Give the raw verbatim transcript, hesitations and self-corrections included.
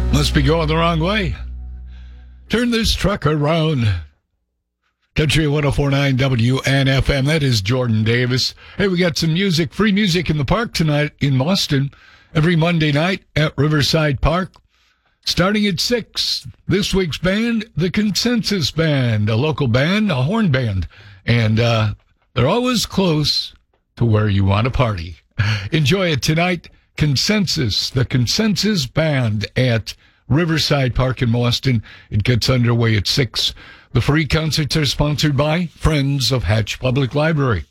Must be going the wrong way. Turn this truck around. Country one oh four point nine W N F M. That is Jordan Davis. Hey, we got some music, free music in the park tonight in Boston. Every Monday night at Riverside Park. Starting at six. This week's band, the Consensus Band. A local band, a horn band. And uh, they're always close to where you want to party. Enjoy it tonight. Consensus, the Consensus Band at Riverside Park in Boston. It gets underway at six. The free concerts are sponsored by Friends of Hatch Public Library.